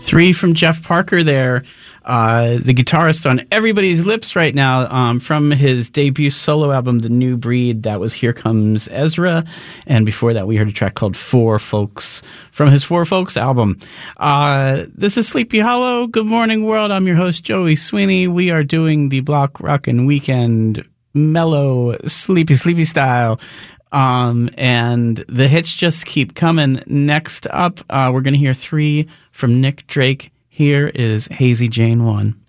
3 from Jeff Parker there, the guitarist on everybody's lips right now, from his debut solo album, The New Breed. That was Here Comes Ezra. And before that, we heard a track called Four Folks from his Four Folks album. This is Sleepy Hollow. Good morning, world. I'm your host, Joey Sweeney. We are doing the Block Rockin' Weekend mellow, sleepy style. And the hits just keep coming. Next up, we're going to hear 3 from Nick Drake. Here is Hazy Jane 1.